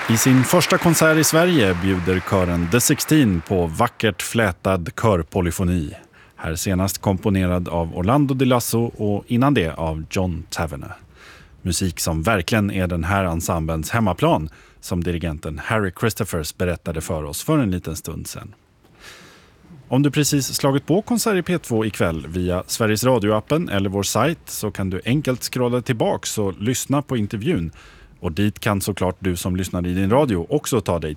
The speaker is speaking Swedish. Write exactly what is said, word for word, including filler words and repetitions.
I sin första konsert i Sverige bjuder kören The sexton på vackert flätad körpolyfoni. Här senast komponerad av Orlando Di Lasso och innan det av John Tavener. Musik som verkligen är den här ensemblens hemmaplan, som dirigenten Harry Christophers berättade för oss för en liten stund sedan. Om du precis slagit på Konsert i P två ikväll via Sveriges Radio-appen eller vår sajt så kan du enkelt scrolla tillbaks och lyssna på intervjun. Och dit kan såklart du som lyssnar i din radio också ta dig